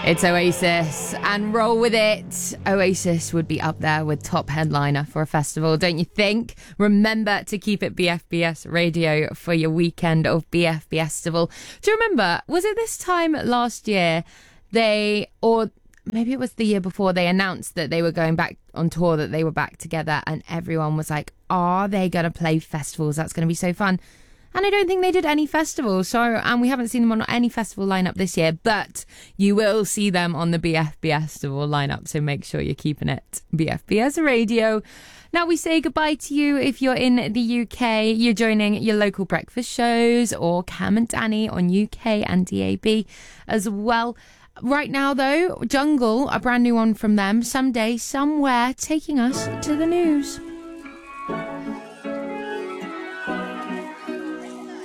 It's Oasis and Roll With It. Oasis would be up there with top headliner for a festival, don't you think? Remember to keep it BFBS Radio for your weekend of BFBS Festival. Do you remember, was it this time last year or maybe it was the year before, they announced that they were going back on tour, that they were back together, and everyone was like, are they going to play festivals? That's going to be so fun. And I don't think they did any festivals, and we haven't seen them on any festival lineup this year, but you will see them on the BFBS Festival lineup, so make sure you're keeping it BFBS Radio. Now we say goodbye to you if you're in the UK. You're joining your local breakfast shows or Cam and Danny on UK and DAB as well. Right now, though, Jungle, a brand new one from them, Someday, Somewhere, taking us to the news.